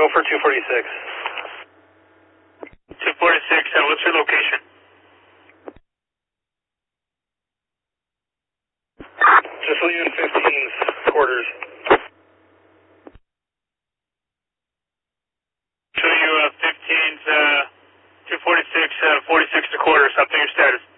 Go for 246. 246, what's your location? Just leaving 15's quarters. Show you 15's, 246, 46 to quarters. Update your status.